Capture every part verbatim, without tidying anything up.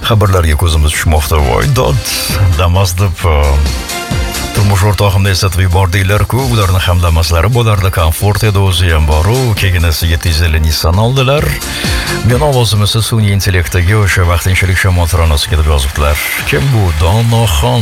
Xabarlarga ko'zimiz tushmoqda. Voy dod, Damas deb turmush o'rtog'imni eslatib yubordinglar-ku, ularni ham Damaslari bo'lardi, komfort edi o'zi ham bor-u, keginasiga tezali Nissan oldilar. Men ovozim esa sun'iy intellektdagi o'sha vaqtinchalik shamol taronasiga deb yozibdilar. Kim bu? Donoxon.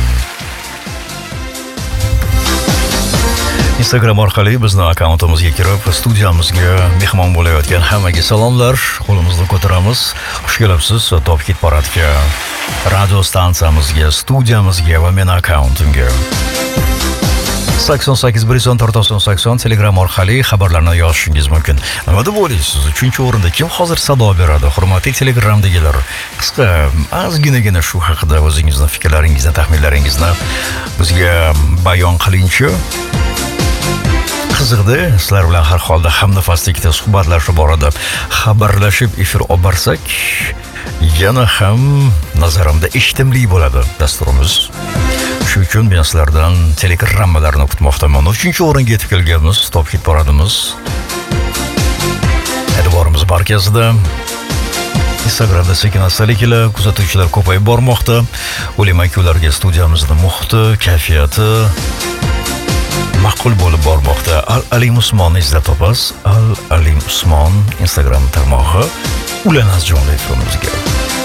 Instagram orqali bizni akkauntimizga kirib, studiyamizga mehmon bo'layotgan hammaga salomlar. Qo'limizni ko'taramiz. Xush kelibsiz Top Hit Paradga, radio stansiyamizga, studiyamizga va men akkauntimga. sakson sakkiz bir yuz o'n to'rt sakson sakson Telegram orqali xabarlarni yozishingiz mumkin. Nima deb o'ylaysiz? Uchinchi o'rinda kim hozir sado beradi? Hurmatli Telegramdagilar, qisqa ozginagina shu haqida o'zingizni fikrlaringizni, taxminlaringizni bizga bayon qilingchi. Qiziqdi, sizlar bilan har holda hamnafaslikda suhbatlashib boradi. Xabarlashib efir olib borsak, yana ham nazarimda eshitimli bo'ladi dasturimiz. Shuning uchun men sizlardan telegrammalarni kutmoqdaman. uchinchi o'ringa yetib kelganmiz, Top Hit Paradimiz. E'tiborimiz markazida. Instagramda sekin-astalik ila kuzatuvchilar ko'payib bormoqda. O'ylaymanki, ularga studiyamizning muhiti, kayfiyati ma'qul bo'lib bormoqda. Al-Alim Usmonni izlab topasiz. Al-Alim Usmon Instagram tarmog'i. Ulanasiz jonli efirimizga.